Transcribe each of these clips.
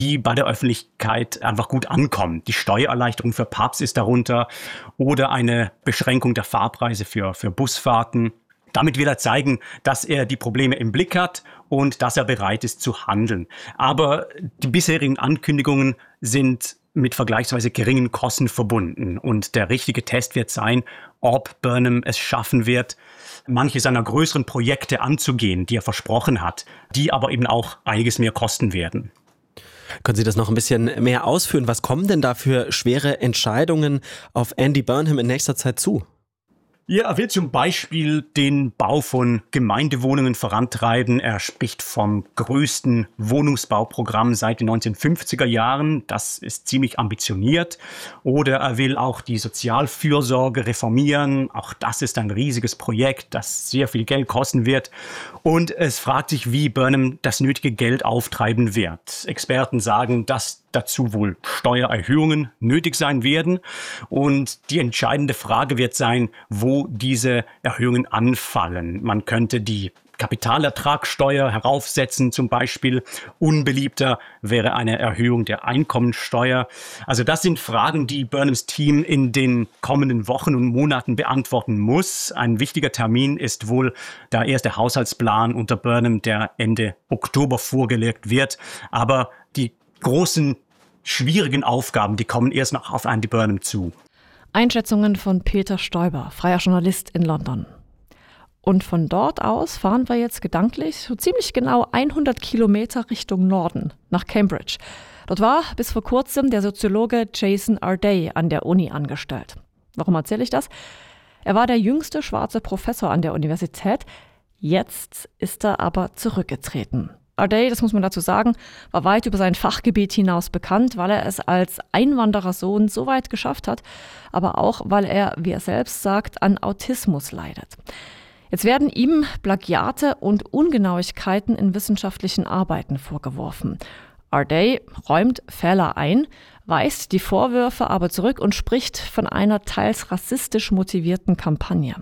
die bei der Öffentlichkeit einfach gut ankommen. Die Steuererleichterung für Pubs ist darunter oder eine Beschränkung der Fahrpreise für Busfahrten. Damit will er zeigen, dass er die Probleme im Blick hat und dass er bereit ist zu handeln. Aber die bisherigen Ankündigungen sind mit vergleichsweise geringen Kosten verbunden. Und der richtige Test wird sein, ob Burnham es schaffen wird, manche seiner größeren Projekte anzugehen, die er versprochen hat, die aber eben auch einiges mehr kosten werden. Können Sie das noch ein bisschen mehr ausführen? Was kommen denn da für schwere Entscheidungen auf Andy Burnham in nächster Zeit zu? Ja, er will zum Beispiel den Bau von Gemeindewohnungen vorantreiben. Er spricht vom größten Wohnungsbauprogramm seit den 1950er Jahren. Das ist ziemlich ambitioniert. Oder er will auch die Sozialfürsorge reformieren. Auch das ist ein riesiges Projekt, das sehr viel Geld kosten wird. Und es fragt sich, wie Burnham das nötige Geld auftreiben wird. Experten sagen, dass dazu wohl Steuererhöhungen nötig sein werden. Und die entscheidende Frage wird sein, wo diese Erhöhungen anfallen. Man könnte die Kapitalertragssteuer heraufsetzen zum Beispiel. Unbeliebter wäre eine Erhöhung der Einkommensteuer. Also das sind Fragen, die Burnhams Team in den kommenden Wochen und Monaten beantworten muss. Ein wichtiger Termin ist wohl der erste Haushaltsplan unter Burnham, der Ende Oktober vorgelegt wird. Aber die großen, schwierigen Aufgaben, die kommen erst noch auf Andy Burnham zu. Einschätzungen von Peter Stoiber, freier Journalist in London. Und von dort aus fahren wir jetzt gedanklich so ziemlich genau 100 Kilometer Richtung Norden, nach Cambridge. Dort war bis vor kurzem der Soziologe Jason Arday an der Uni angestellt. Warum erzähle ich das? Er war der jüngste schwarze Professor an der Universität. Jetzt ist er aber zurückgetreten. Arday, das muss man dazu sagen, war weit über sein Fachgebiet hinaus bekannt, weil er es als Einwanderersohn so weit geschafft hat, aber auch, weil er, wie er selbst sagt, an Autismus leidet. Jetzt werden ihm Plagiate und Ungenauigkeiten in wissenschaftlichen Arbeiten vorgeworfen. Arday räumt Fehler ein, weist die Vorwürfe aber zurück und spricht von einer teils rassistisch motivierten Kampagne.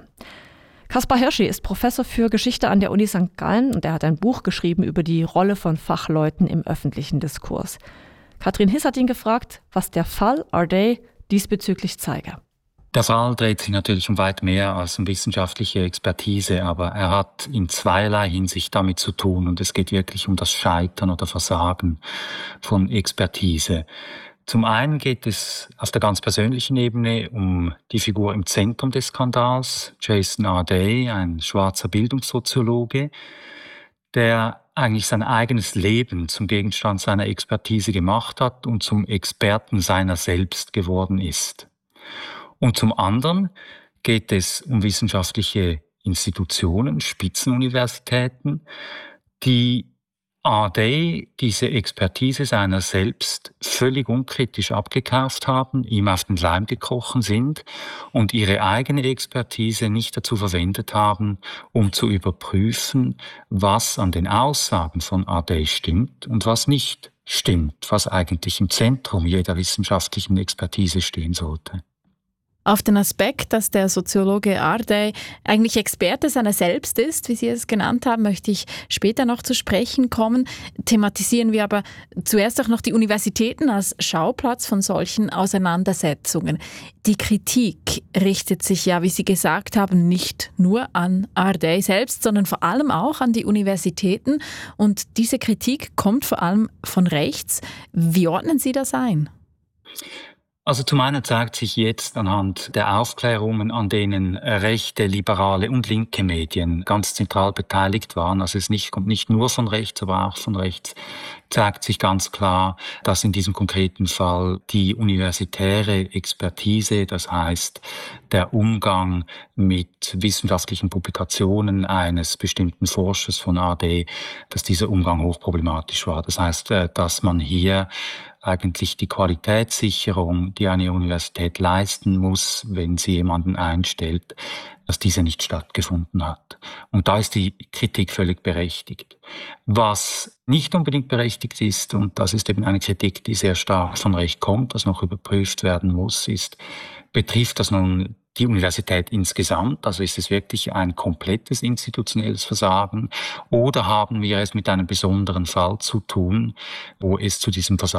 Kaspar Hirschi ist Professor für Geschichte an der Uni St. Gallen und er hat ein Buch geschrieben über die Rolle von Fachleuten im öffentlichen Diskurs. Katrin Hiss hat ihn gefragt, was der Fall Arday diesbezüglich zeige. Der Fall dreht sich natürlich um weit mehr als um wissenschaftliche Expertise, aber er hat in zweierlei Hinsicht damit zu tun und es geht wirklich um das Scheitern oder Versagen von Expertise. Zum einen geht es auf der ganz persönlichen Ebene um die Figur im Zentrum des Skandals, Jason Arday, ein schwarzer Bildungssoziologe, der eigentlich sein eigenes Leben zum Gegenstand seiner Expertise gemacht hat und zum Experten seiner selbst geworden ist. Und zum anderen geht es um wissenschaftliche Institutionen, Spitzenuniversitäten, die Arday diese Expertise seiner selbst völlig unkritisch abgekauft haben, ihm auf den Leim gekrochen sind und ihre eigene Expertise nicht dazu verwendet haben, um zu überprüfen, was an den Aussagen von Arday stimmt und was nicht stimmt, was eigentlich im Zentrum jeder wissenschaftlichen Expertise stehen sollte. Auf den Aspekt, dass der Soziologe Arday eigentlich Experte seiner selbst ist, wie Sie es genannt haben, möchte ich später noch zu sprechen kommen. Thematisieren wir aber zuerst auch noch die Universitäten als Schauplatz von solchen Auseinandersetzungen. Die Kritik richtet sich ja, wie Sie gesagt haben, nicht nur an Arday selbst, sondern vor allem auch an die Universitäten. Und diese Kritik kommt vor allem von rechts. Wie ordnen Sie das ein? Also zum einen zeigt sich jetzt anhand der Aufklärungen, an denen rechte, liberale und linke Medien ganz zentral beteiligt waren, also es kommt nicht nur von rechts, aber auch von rechts, zeigt sich ganz klar, dass in diesem konkreten Fall die universitäre Expertise, das heißt der Umgang mit wissenschaftlichen Publikationen eines bestimmten Forschers von AD, dass dieser Umgang hochproblematisch war. Das heißt, dass man hier eigentlich die Qualitätssicherung, die eine Universität leisten muss, wenn sie jemanden einstellt, dass diese nicht stattgefunden hat. Und da ist die Kritik völlig berechtigt. Was nicht unbedingt berechtigt ist, und das ist eben eine Kritik, die sehr stark von Recht kommt, das noch überprüft werden muss, betrifft das nun die Universität insgesamt? Also ist es wirklich ein komplettes institutionelles Versagen? Oder haben wir es mit einem besonderen Fall zu tun, wo es zu diesem Versagen